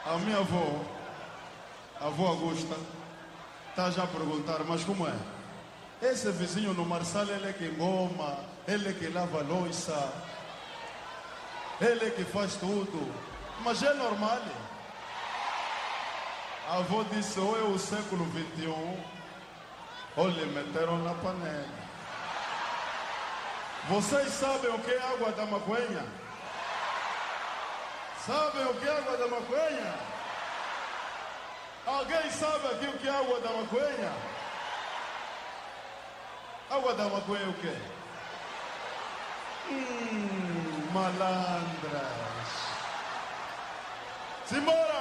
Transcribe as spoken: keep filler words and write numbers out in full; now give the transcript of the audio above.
A minha avó, a avó Augusta, está já a perguntar, mas como é? Esse vizinho no Marçal, ele é que engoma, ele é que lava a louça, ele é que faz tudo. Mas é normal. A avó disse, ou é o século vinte e um, ou lhe meteram na panela. Vocês sabem o que é água da maconha? Sabem o que é água da maconha? Alguém sabe aqui o que é água da maconha? Água da maconha é o quê? Hum, malandras. Simbora!